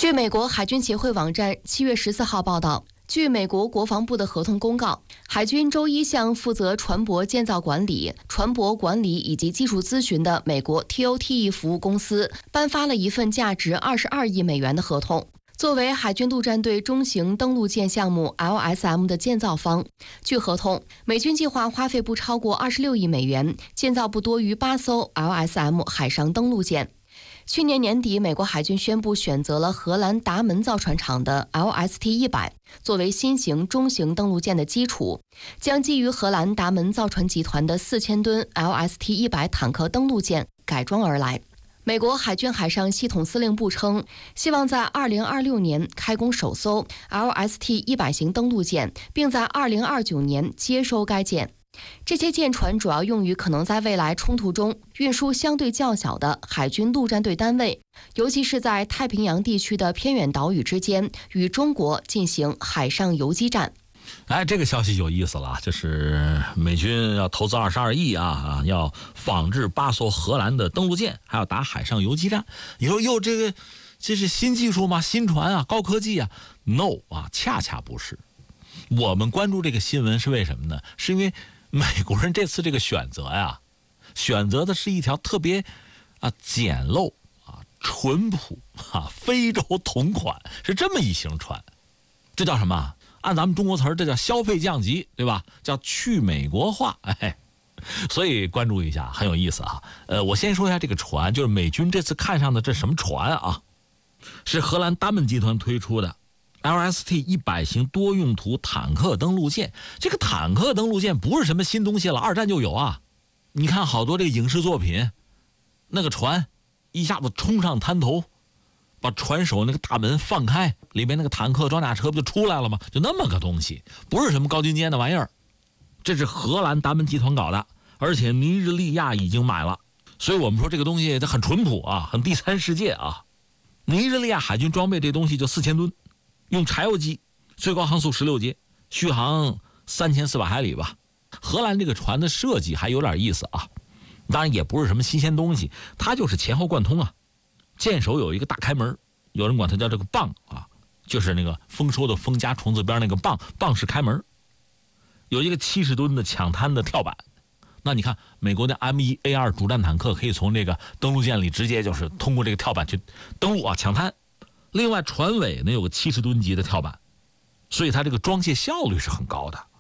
据美国海军协会网站7月14号报道，据美国国防部的合同公告，海军周一向负责船舶建造管理、船舶管理以及技术咨询的美国 TOTE 服务公司颁发了一份价值22亿美元的合同。作为海军陆战队中型登陆舰项目 LSM 的建造方，据合同，美军计划花费不超过26亿美元，建造不多于8艘 LSM 海上登陆舰。去年年底，美国海军宣布选择了荷兰达门造船厂的 LST-100 作为新型中型登陆舰的基础，将基于荷兰达门造船集团的4000吨 LST-100 坦克登陆舰改装而来。美国海军海上系统司令部称，希望在2026年开工首艘 LST-100 型登陆舰，并在2029年接收该舰。这些舰船主要用于可能在未来冲突中运输相对较小的海军陆战队单位，尤其是在太平洋地区的偏远岛屿之间与中国进行海上游击战。 这个消息有意思了，就是美军要投资22亿要仿制8艘荷兰的登陆舰，还要打海上游击战。你说这是新技术吗？新船高科技？No 恰恰不是。我们关注这个新闻是为什么呢？是因为美国人这次这个选择选择的是一条特别简陋淳朴非洲同款，是这么一型船。这叫什么？按咱们中国词儿，这叫消费降级，对吧？叫去美国化。所以关注一下，很有意思我先说一下这个船，就是美军这次看上的这什么船是荷兰达门集团推出的 LST-100 型多用途坦克登陆舰。这个坦克登陆舰不是什么新东西了，二战就有你看好多这个影视作品，那个船一下子冲上滩头，把船首那个大门放开，里面那个坦克装甲车不就出来了吗？就那么个东西，不是什么高精尖的玩意儿。这是荷兰达门集团搞的，而且尼日利亚已经买了，所以我们说这个东西它很淳朴很第三世界尼日利亚海军装备这东西就4000吨，用柴油机，最高航速16节，续航3400海里吧。荷兰这个船的设计还有点意思当然也不是什么新鲜东西，它就是前后贯通舰首有一个大开门，有人管它叫这个蚌就是那个丰收的丰加虫字边那个蚌式开门，有一个70吨的抢滩的跳板。那你看美国的 M1A2 主战坦克可以从这个登陆舰里直接就是通过这个跳板去登陆抢滩。另外船尾呢有个70吨级的跳板，所以它这个装卸效率是很高的。